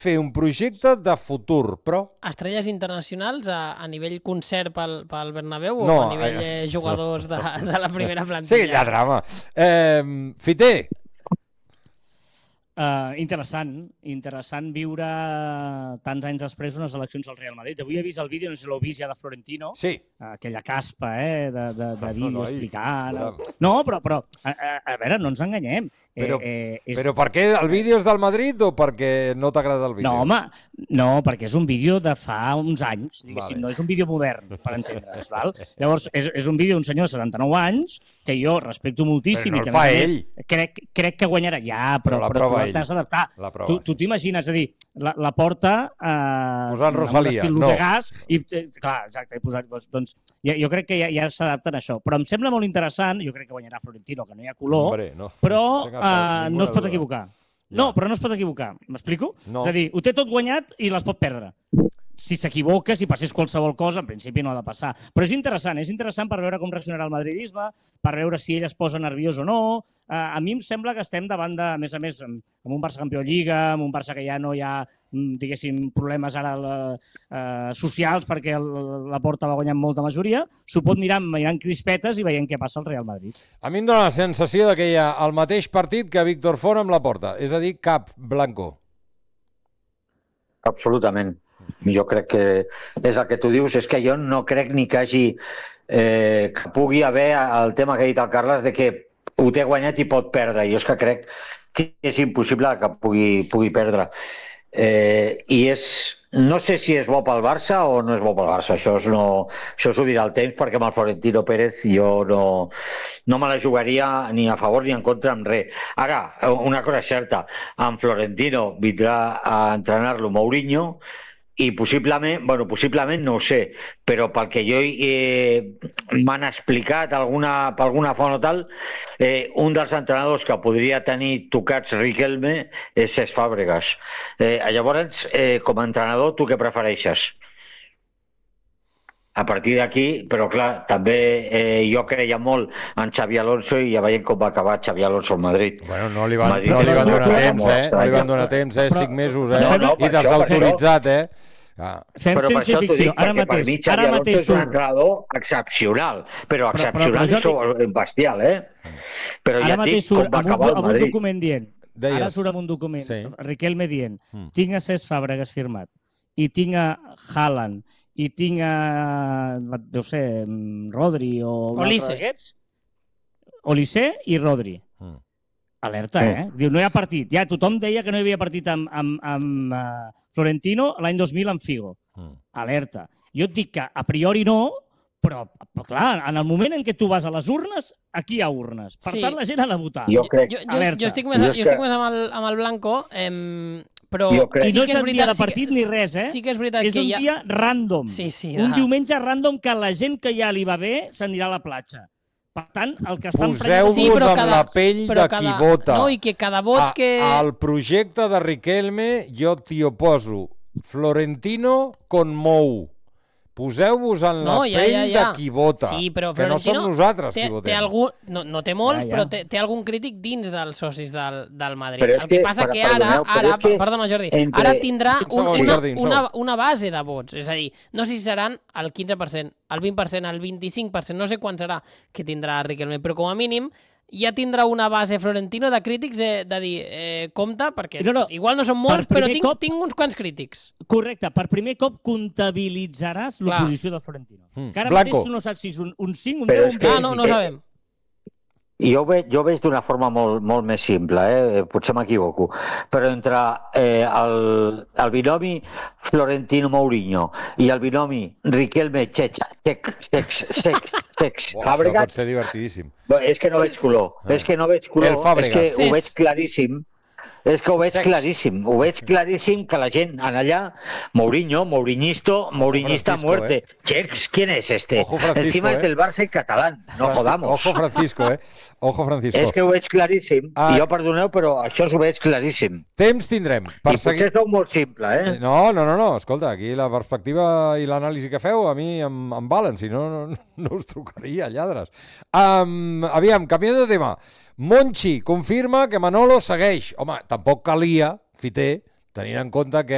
fer un projecte de futur, però... Estrelles internacionals a nivell concert pel Bernabéu No, o a nivell jugadors de la primera plantilla? Sí, hi ha drama. Fiter. Interessant viure tants anys després unes eleccions al Real Madrid. Avui he vist el vídeo, no sé si l'heu vist ja, de Florentino, sí. Aquella caspa de vídeo explicant... No, però a veure, no ens enganyem. Però per què el vídeo és del Madrid o perquè no t'agrada el vídeo? No, home, no, perquè és un vídeo de fa uns anys, diguéssim, no és un vídeo modern, per entendre's, val? Llavors, és un vídeo d'un senyor de 79 anys que jo respecto moltíssim i que, a més, crec que guanyarà. Ja, però tu t'has d'adaptar. Tu t'imagines, és a dir, la porta posant Rosalia, no. De gas i, clar, exacte, doncs jo crec que ja s'adapten a això, però em sembla molt interessant, jo crec que guanyarà Florentino, que no hi ha color, però no es pot equivocar. No, però no es pot equivocar. M'explico? És a dir, ho té tot guanyat i les pot perdre. Si s'equivoca, si passés qualsevol cosa, en principi no ha de passar. Però és interessant per veure com reaccionarà el madridisme, per veure si ell es posa nerviós o no. A mi em sembla que estem davant de, a més, amb un Barça campió de Lliga, amb un Barça que ja no hi ha, diguéssim, problemes ara socials perquè la Porta va guanyar amb molta majoria. S'ho pot mirar mirant crispetes i veient què passa al Real Madrid. A mi em dóna la sensació que hi ha el mateix partit que Víctor Font amb la Porta, és a dir, cap blanco. Absolutament. Jo crec que és el que tu dius, és que jo no crec ni que que pugui haver el tema que ha dit el Carles de que ho té guanyat i pot perdre. Jo és que crec que és impossible que pugui perdre. I no sé si és bo pel Barça o no és bo pel Barça, això s'ho dirà el temps, perquè amb el Florentino Pérez jo no me la jugaria ni a favor ni en contra amb res. Ara, una cosa és certa, amb Florentino vindrà a entrenar-lo Mourinho i possiblement no ho sé, però pel que jo m'han explicat per alguna font o tal, un dels entrenadors que podria tenir tocats Riquelme és Cesc Fàbregas. Llavors, com a entrenador, tu què prefereixes? A partir d'aquí, però clar, també jo creia molt en Xavi Alonso i ja veiem com va acabar Xavi Alonso al Madrid. Bueno, no li van donar temps, No li van donar temps, 5 mesos, i desautoritzat, Fem ciència ficció. Ara mateix Xavi Alonso és un entrenador excepcional, però excepcional i bestial, Però ja et dic com va acabar el Madrid. Amb un document dient, ara surt amb un document, Riquelme dient, tinc a Cesc Fàbregas firmat, i tinc a Haaland, i tinc a, no sé, Rodri o Olise i Rodri. Alerta, Diu, no hi ha partit. Ja tothom deia que no hi havia partit amb Florentino l'any 2000 amb Figo. Alerta. Jo et dic que a priori no, però clar, en el moment en què tu vas a les urnes, aquí hi ha urnes. Per tant, la gent ha de votar. Jo estic més amb el Blanco, però i no és un dia de partit ni res, Sí que és veritat és un dia random. Un diumenge random que la gent que ja li va bé s'anirà a la platja. Per tant, el que estan poseu-vos en la pell de qui vota. No, i que cada vot que... Al projecte de Riquelme jo t'hi oposo Florentino con Mou. Poseu-vos en la pell de qui vota, que no som nosaltres qui votem. No té molts, però té algun crític dins dels socis del Madrid. El que passa que ara, perdona Jordi, ara tindrà una base de vots. És a dir, no sé si seran el 15%, el 20%, el 25%, no sé quan serà que tindrà Riquelme, però com a mínim ja tindrà una base Florentino de crítics de dir, compte, perquè igual no són molts, però tinc uns quants crítics. Correcte, per primer cop comptabilitzaràs l'oposició de Florentino. Que ara mateix tu no saps si és un 5, un 10 o un 20. No sabem. Jo ho veig d'una forma molt més simple, potser m'equivoco, però entre el binomi Florentino-Mourinho i el binomi Riquelme-Cesc Fàbregas... Això pot ser divertidíssim. És que no veig color, és que ho veig claríssim. És que ho veig claríssim que la gent allà, Mourinhista muerte. Chex, ¿quién es este? Encima es del Barça catalán, no jodamos. Ojo Francisco, Ojo Francisco. És que ho veig claríssim, i jo perdoneu, però això ho veig claríssim. Temps tindrem. I potser sou molt simple, No, escolta, aquí la perspectiva i l'anàlisi que feu a mi em valen, si no us trucaria, lladres. Aviam, canviant de tema. Monchi confirma que Manolo segueix. Home, tampoc calia, Fiter, tenint en compte que